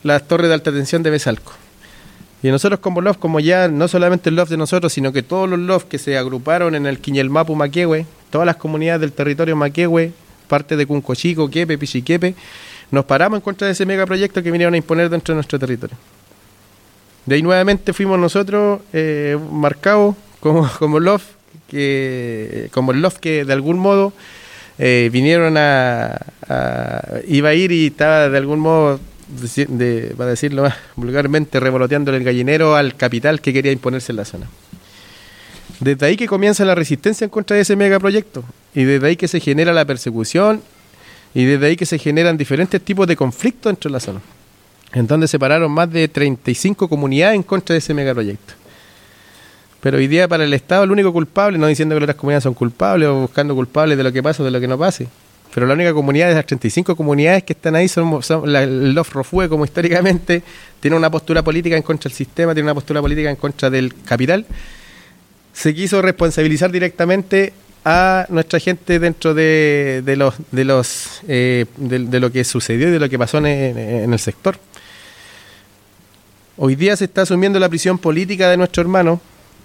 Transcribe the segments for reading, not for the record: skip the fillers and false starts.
las torres de alta tensión de Besalco. Y nosotros como LOF, como ya no solamente el LOF de nosotros, sino que todos los LOF que se agruparon en el Quiñelmapu Maquehue, todas las comunidades del territorio Maquehue, parte de Cuncochico, Quepe, Pichiquepe, nos paramos en contra de ese megaproyecto que vinieron a imponer dentro de nuestro territorio. De ahí nuevamente fuimos nosotros marcados como LOF, como el LOF que de algún modo vinieron iba a ir y estaba de algún modo, para decirlo más vulgarmente, revoloteándole el gallinero al capital que quería imponerse en la zona. Desde ahí que comienza la resistencia en contra de ese megaproyecto, y desde ahí que se genera la persecución, y desde ahí que se generan diferentes tipos de conflictos dentro de la zona, en donde se pararon más de 35 comunidades en contra de ese megaproyecto. Pero hoy día para el Estado el único culpable, no diciendo que las otras comunidades son culpables o buscando culpables de lo que pasa o de lo que no pase, pero la única comunidad de las 35 comunidades que están ahí son el LOF Rofue, como históricamente tiene una postura política en contra del sistema, tiene una postura política en contra del capital. Se quiso responsabilizar directamente a nuestra gente dentro de lo que sucedió y de lo que pasó en el sector. Hoy día se está asumiendo la prisión política de nuestro hermano,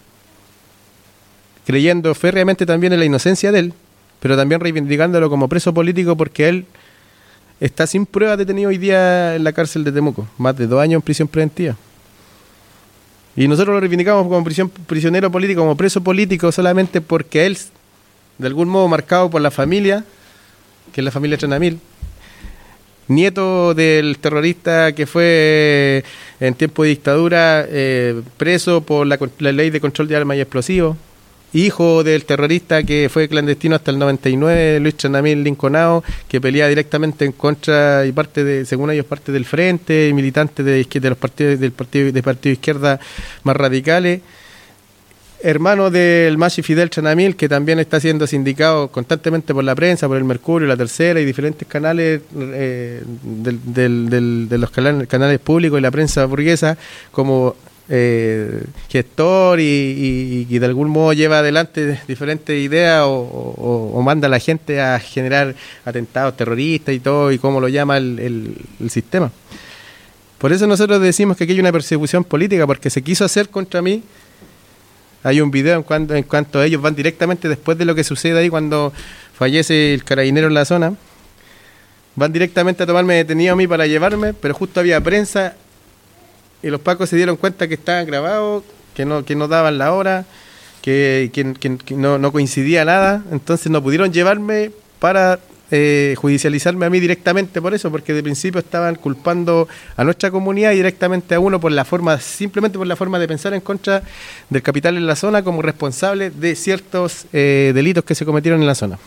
creyendo férreamente también en la inocencia de él, pero también reivindicándolo como preso político, porque él está sin pruebas detenido hoy día en la cárcel de Temuco, más de 2 años en prisión preventiva. Y nosotros lo reivindicamos como prisionero político, como preso político, solamente porque él, de algún modo marcado por la familia, que es la familia Chanamil, nieto del terrorista que fue en tiempo de dictadura preso por la ley de control de armas y explosivos, hijo del terrorista que fue clandestino hasta el 99, Luis Chanamil Linconao, que pelea directamente en contra y según ellos, parte del frente, y militante de los partidos de partido de izquierda más radicales, hermano del Machi Fidel Chanamil, que también está siendo sindicado constantemente por la prensa, por el Mercurio, la Tercera y diferentes canales de los canales públicos y la prensa burguesa, como gestor y de algún modo lleva adelante diferentes ideas o manda a la gente a generar atentados terroristas y todo, y cómo lo llama el sistema. Por eso nosotros decimos que aquí hay una persecución política, porque se quiso hacer contra mí. Hay un video en cuanto a ellos van directamente después de lo que sucede ahí cuando fallece el carabinero en la zona, van directamente a tomarme detenido a mí para llevarme, pero justo había prensa y los pacos se dieron cuenta que estaban grabados, que no daban la hora, que no coincidía nada, entonces no pudieron llevarme para judicializarme a mí directamente por eso, porque de principio estaban culpando a nuestra comunidad y directamente a uno simplemente por la forma de pensar en contra del capital en la zona como responsable de ciertos delitos que se cometieron en la zona.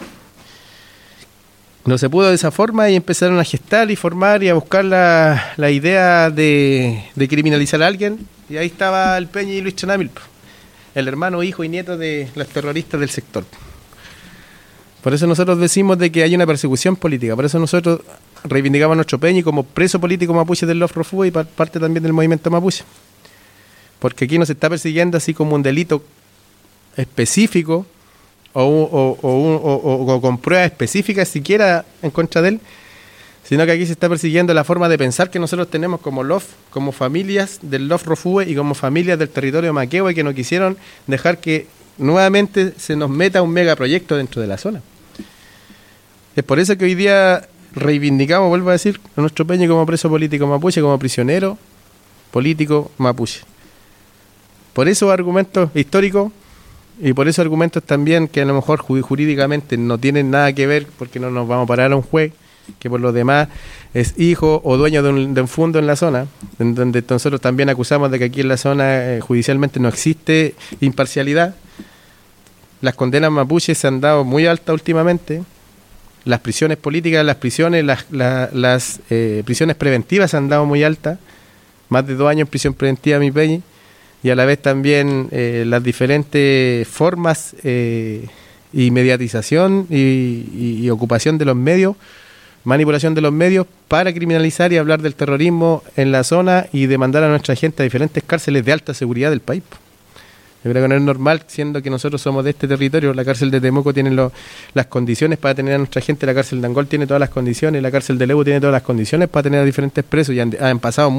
No se pudo de esa forma y empezaron a gestar y formar y a buscar la idea de criminalizar a alguien, y ahí estaba el Peña y Luis Chanamil, el hermano, hijo y nieto de los terroristas del sector. Por eso nosotros decimos de que hay una persecución política, por eso nosotros reivindicamos a nuestro Peña como preso político mapuche del LOF Rofue y parte también del movimiento mapuche, porque aquí no se está persiguiendo así como un delito específico o con pruebas específicas siquiera en contra de él, sino que aquí se está persiguiendo la forma de pensar que nosotros tenemos como LOF, como familias del LOF Rofue y como familias del territorio Maquehue, que no quisieron dejar que nuevamente se nos meta un megaproyecto dentro de la zona. Es por eso que hoy día reivindicamos, vuelvo a decir, a nuestro Peña como preso político mapuche, como prisionero político mapuche. Por esos argumentos históricos y por esos argumentos también que a lo mejor jurídicamente no tienen nada que ver, porque no nos vamos a parar a un juez que por lo demás es hijo o dueño de un fondo en la zona, en donde nosotros también acusamos de que aquí en la zona judicialmente no existe imparcialidad. Las condenas mapuches se han dado muy altas últimamente, las prisiones políticas, las prisiones preventivas se han dado muy altas, más de 2 años en prisión preventiva mi Peña, y a la vez también las diferentes formas y mediatización y ocupación de los medios, manipulación de los medios para criminalizar y hablar del terrorismo en la zona y demandar a nuestra gente a diferentes cárceles de alta seguridad del país. Yo creo que no es normal, siendo que nosotros somos de este territorio. La cárcel de Temuco tiene las condiciones para tener a nuestra gente, la cárcel de Angol tiene todas las condiciones, la cárcel de Lebu tiene todas las condiciones para tener a diferentes presos, y han pasado